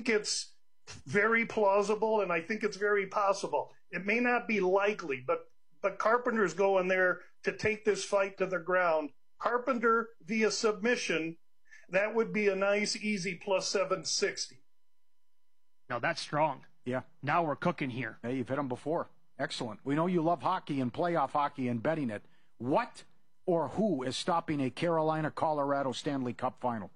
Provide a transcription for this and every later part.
think it's very plausible, and I think it's very possible. It may not be likely, but Carpenter's going there to take this fight to the ground. Carpenter via submission, that would be a nice, easy plus 760. Now that's strong. Yeah. Now we're cooking here. Hey, you've hit them before. Excellent. We know you love hockey and playoff hockey and betting it. What or who is stopping a Carolina-Colorado Stanley Cup final?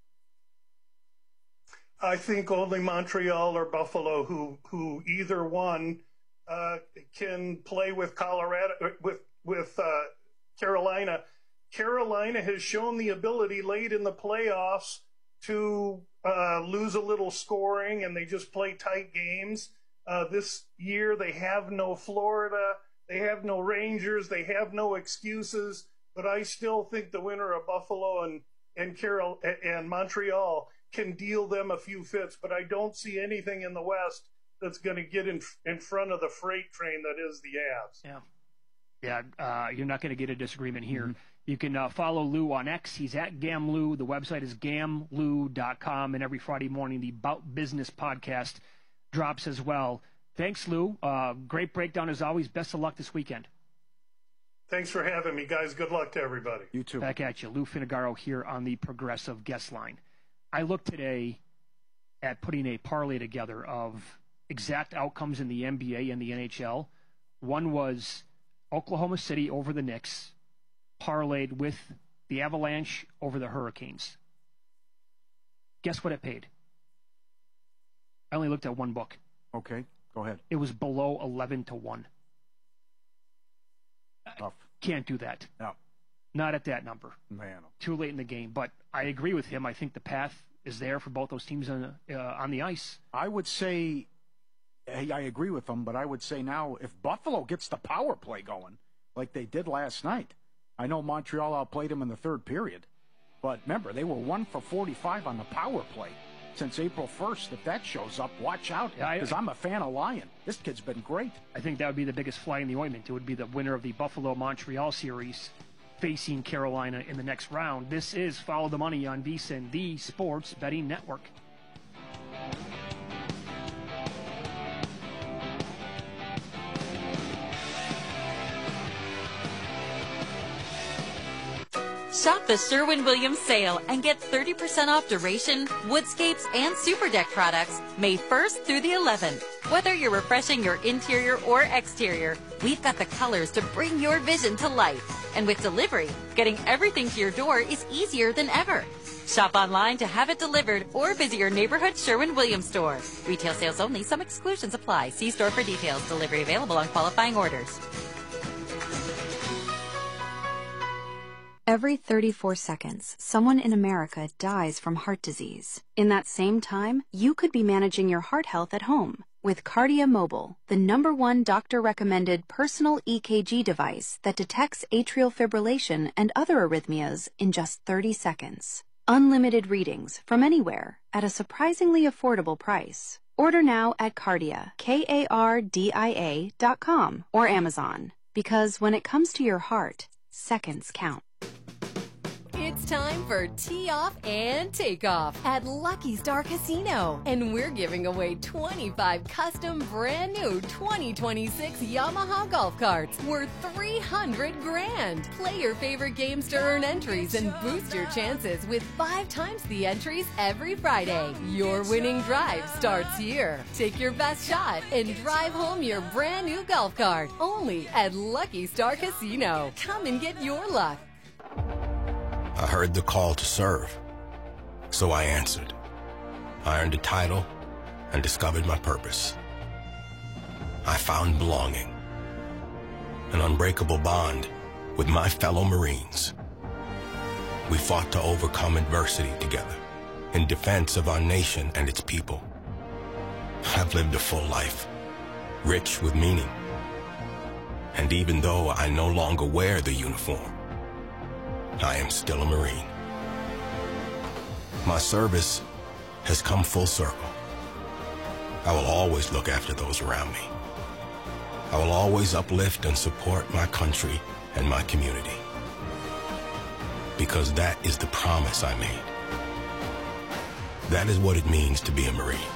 I think only Montreal or Buffalo, who either one can play with Colorado with Carolina. Carolina has shown the ability late in the playoffs to lose a little scoring, and they just play tight games. This year they have no Florida, they have no Rangers, they have no excuses. But I still think the winner of Buffalo and Montreal can deal them a few fits. But I don't see anything in the West that's going to get in front of the freight train that is the Avs. Yeah, you're not going to get a disagreement here. Mm-hmm. You can follow Lou on X. He's at GamLou. The website is gamlou.com. And every Friday morning, the Bout Business podcast drops as well. Thanks, Lou. Great breakdown as always. Best of luck this weekend. Thanks for having me, guys. Good luck to everybody. You too. Back at you. Lou Finagaro here on the Progressive Guest Line. I looked today at putting a parlay together of exact outcomes in the NBA and the NHL. One was Oklahoma City over the Knicks, parlayed with the Avalanche over the Hurricanes. Guess what it paid? I only looked at one book. Okay, go ahead. It was below 11-1. Tough. Can't do that. No. Not at that number. Man. Too late in the game. But I agree with him. I think the path is there for both those teams on the ice. I would say, I agree with him, but I would say now if Buffalo gets the power play going like they did last night, I know Montreal outplayed them in the third period, but remember, they were 1 for 45 on the power play since April 1st. If that shows up, watch out, because I'm a fan of Lyon. This kid's been great. I think that would be the biggest fly in the ointment. It would be the winner of the Buffalo-Montreal series facing Carolina in the next round. This is Follow the Money on VSiN, the Sports Betting Network. Shop the Sherwin-Williams sale and get 30% off duration, woodscapes, and super deck products May 1st through the 11th. Whether you're refreshing your interior or exterior, we've got the colors to bring your vision to life. And with delivery, getting everything to your door is easier than ever. Shop online to have it delivered or visit your neighborhood Sherwin-Williams store. Retail sales only. Some exclusions apply. See store for details. Delivery available on qualifying orders. Every 34 seconds, someone in America dies from heart disease. In that same time, you could be managing your heart health at home with Kardia Mobile, the #1 doctor-recommended personal EKG device that detects atrial fibrillation and other arrhythmias in just 30 seconds. Unlimited readings from anywhere at a surprisingly affordable price. Order now at Kardia, KARDIA.com or Amazon. Because when it comes to your heart, seconds count. It's time for Tee Off and Takeoff at Lucky Star Casino. And we're giving away 25 custom brand new 2026 Yamaha golf carts worth $300 grand. Play your favorite games to earn entries and boost your chances with 5 times the entries every Friday. Your winning drive starts here. Take your best shot and drive home your brand new golf cart. Only at Lucky Star Casino. Come and get your luck. I heard the call to serve, so I answered. I earned a title and discovered my purpose. I found belonging, an unbreakable bond with my fellow Marines. We fought to overcome adversity together in defense of our nation and its people. I've lived a full life, rich with meaning. And even though I no longer wear the uniform, I am still a Marine. My service has come full circle. I will always look after those around me. I will always uplift and support my country and my community. Because that is the promise I made. That is what it means to be a Marine.